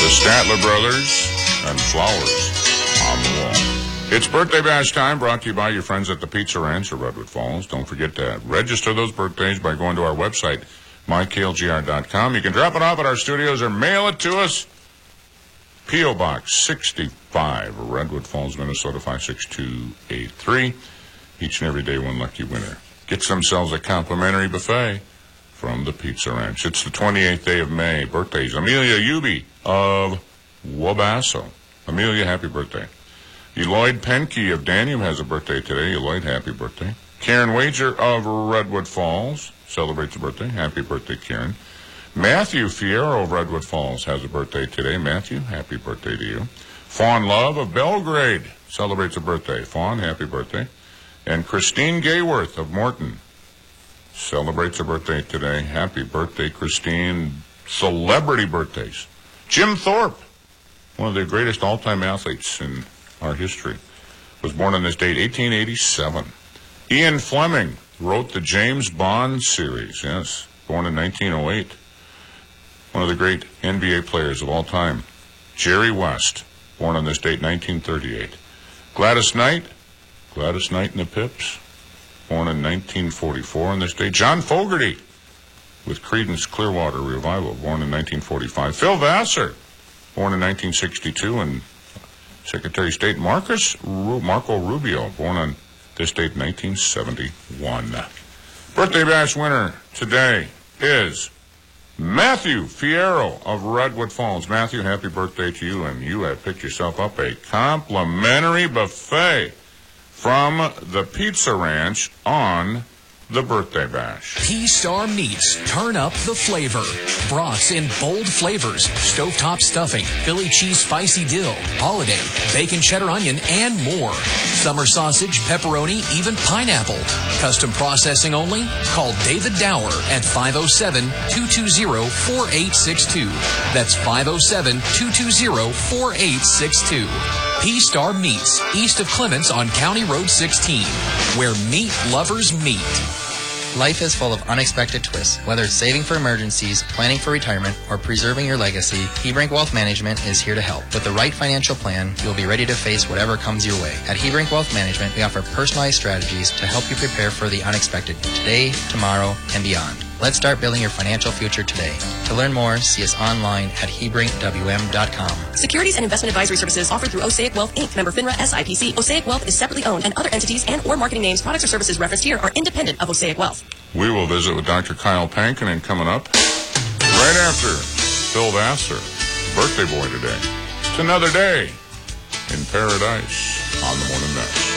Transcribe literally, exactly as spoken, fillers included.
The Statler Brothers and Flowers on the Wall. It's Birthday Bash time, brought to you by your friends at the Pizza Ranch of Redwood Falls. Don't forget to register those birthdays by going to our website, my k l g r dot com. You can drop it off at our studios or mail it to us. P O. Box sixty-five, Redwood Falls, Minnesota five six two eight three. Each and every day, one lucky winner gets themselves a complimentary buffet from the Pizza Ranch. It's the twenty-eighth day of May. Birthdays. Amelia Ubi of Wabasso. Amelia, happy birthday. Eloyd Penke of Danium has a birthday today. Eloyd, happy birthday. Karen Wager of Redwood Falls celebrates a birthday. Happy birthday, Karen. Matthew Fierro of Redwood Falls has a birthday today. Matthew, happy birthday to you. Fawn Love of Belgrade celebrates a birthday. Fawn, happy birthday. And Christine Gayworth of Morton celebrates a birthday today. Happy birthday, Christine. Celebrity birthdays. Jim Thorpe, one of the greatest all-time athletes in our history, was born on this date, eighteen eighty-seven. Ian Fleming wrote the James Bond series, yes, born in nineteen oh eight. One of the great N B A players of all time. Jerry West, born on this date, nineteen thirty-eight. Gladys Knight, Gladys Knight and the Pips, born in nineteen forty-four on this date. John Fogerty, with Creedence Clearwater Revival, born in nineteen forty-five. Phil Vassar, born in nineteen sixty-two, and Secretary of State Marcus Ru- Marco Rubio, born on this date, nineteen seventy-one. Birthday Bash winner today is Matthew Fierro of Redwood Falls. Matthew, happy birthday to you, and you have picked yourself up a complimentary buffet from the Pizza Ranch on the Birthday Bash. P-Star Meats. Turn up the flavor. Brats in bold flavors. Stovetop stuffing, Philly cheese spicy dill, holiday, bacon cheddar onion, and more. Summer sausage, pepperoni, even pineapple. Custom processing only? Call David Dower at five oh seven, two two zero, four eight six two. That's five oh seven, two two zero, four eight six two. P-Star Meats, east of Clements on County Road sixteen, where meat lovers meet. Life is full of unexpected twists. Whether it's saving for emergencies, planning for retirement, or preserving your legacy, Hebrink Wealth Management is here to help. With the right financial plan, you'll be ready to face whatever comes your way. At Hebrink Wealth Management, we offer personalized strategies to help you prepare for the unexpected today, tomorrow, and beyond. Let's start building your financial future today. To learn more, see us online at hebrink w m dot com. Securities and investment advisory services offered through Osaic Wealth, Incorporated. Member FINRA S I P C. Osaic Wealth is separately owned, and other entities and or marketing names, products, or services referenced here are independent of Osaic Wealth. We will visit with Doctor Kyle Pankinen coming up right after Phil Vassar, birthday boy today. It's another day in paradise on the Morning Mess.